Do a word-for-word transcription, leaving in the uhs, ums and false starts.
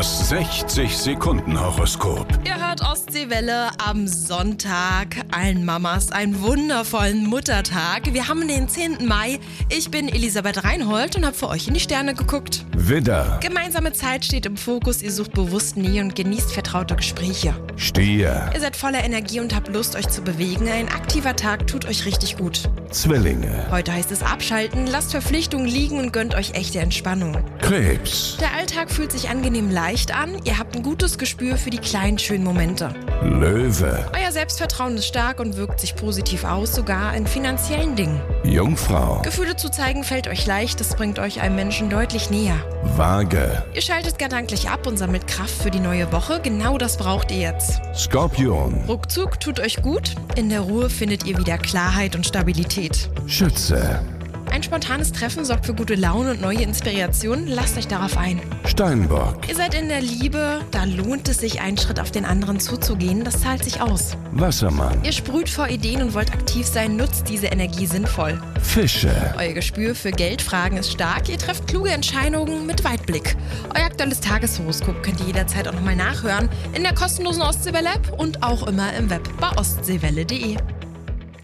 Das sechzig-Sekunden-Horoskop. Ihr hört Ostseewelle am Sonntag. Allen Mamas einen wundervollen Muttertag. Wir haben den zehnten Mai. Ich bin Elisabeth Reinhold und habe für euch in die Sterne geguckt. Widder, Gemeinsame Zeit steht im Fokus. Ihr sucht bewusst Nähe und genießt vertraute Gespräche. Stier, Ihr seid voller Energie und habt Lust, euch zu bewegen. Ein aktiver Tag tut euch richtig gut. Zwillinge, Heute heißt es abschalten, lasst Verpflichtungen liegen und gönnt euch echte Entspannung. Krebs, Der Alltag fühlt sich angenehm leicht an. Ihr habt ein gutes Gespür für die kleinen, schönen Momente. Löwe, Euer Selbstvertrauen ist stark und wirkt sich positiv aus, sogar in finanziellen Dingen. Jungfrau, Gefühle zu zeigen fällt euch leicht, das bringt euch einem Menschen deutlich näher. Waage, Ihr schaltet gedanklich ab und sammelt Kraft für die neue Woche. Genau das braucht ihr jetzt. Skorpion, Ruckzuck tut euch gut. In der Ruhe findet ihr wieder Klarheit und Stabilität. Schütze, Ein spontanes Treffen sorgt für gute Laune und neue Inspirationen. Lasst euch darauf ein. Steinbock, Ihr seid in der Liebe, da lohnt es sich, einen Schritt auf den anderen zuzugehen. Das zahlt sich aus. Wassermann, Ihr sprüht vor Ideen und wollt aktiv sein, nutzt diese Energie sinnvoll. Fische, Euer Gespür für Geldfragen ist stark, ihr trefft kluge Entscheidungen mit Weitblick. Euer aktuelles Tageshoroskop könnt ihr jederzeit auch nochmal nachhören in der kostenlosen Ostseewelle-App und auch immer im Web bei ostseewelle punkt de.